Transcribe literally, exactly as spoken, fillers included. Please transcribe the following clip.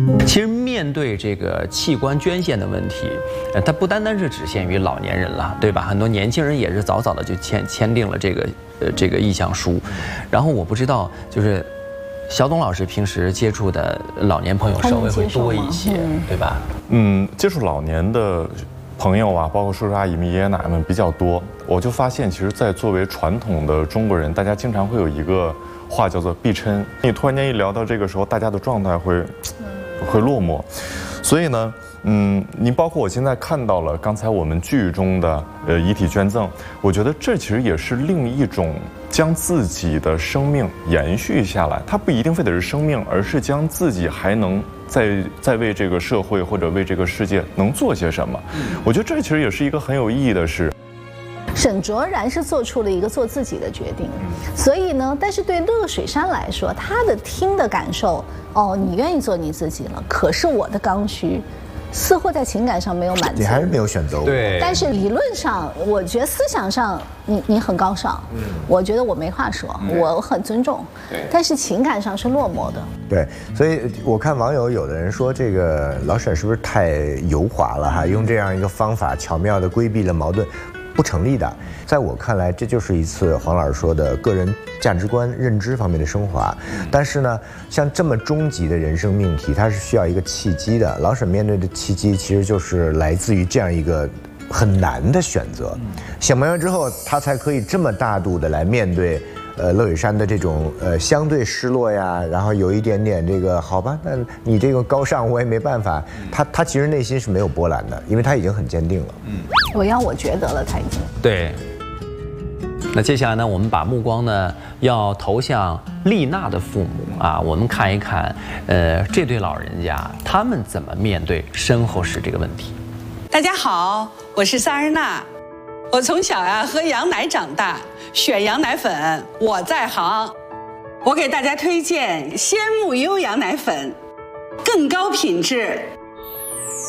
其实面对这个器官捐献的问题，呃，它不单单是只限于老年人了，对吧？很多年轻人也是早早的就签签订了这个呃这个意向书。然后我不知道，就是小董老师平时接触的老年朋友稍微会多一些，对吧？ 嗯，接触老年的朋友啊，包括叔叔阿姨们、爷爷奶奶们比较多。我就发现，其实，在作为传统的中国人，大家经常会有一个话叫做避嗔。你突然间一聊到这个时候，大家的状态会。会落寞，所以呢，嗯，你包括我现在看到了刚才我们剧中的呃遗体捐赠，我觉得这其实也是另一种将自己的生命延续下来，它不一定非得是生命，而是将自己还能在在为这个社会或者为这个世界能做些什么。我觉得这其实也是一个很有意义的事。 沈卓然是做出了一个做自己的决定，所以呢，但是对乐水山来说，他的听的感受，哦，你愿意做你自己了，可是我的刚需，似乎在情感上没有满足， 你还是没有选择我。 对， 但是理论上，我觉得思想上你你很高尚，嗯，我觉得我没话说，我很尊重，对，但是情感上是落寞的。 对，所以我看网友有的人说，这个老沈是不是太油滑了哈？用这样一个方法巧妙地规避了矛盾。不成立的，在我看来，这就是一次黄老师说的个人价值观、认知方面的升华。但是呢，像这么终极的人生命题，它是需要一个契机的。老沈面对的契机，其实就是来自于这样一个很难的选择。想明白之后，他才可以这么大度的来面对。呃，乐水山的这种呃相对失落呀，然后有一点点这个好吧，那你这个高尚我也没办法。他他其实内心是没有波澜的，因为他已经很坚定了。嗯， 我要我觉得了，他已经对。那接下来呢，我们把目光呢要投向丽娜的父母啊，我们看一看，呃，这对老人家他们怎么面对身后事这个问题。 大家好，我是萨日娜。我从小呀喝羊奶长大，选羊奶粉我在行。我给大家推荐鲜木优羊奶粉，更高品质、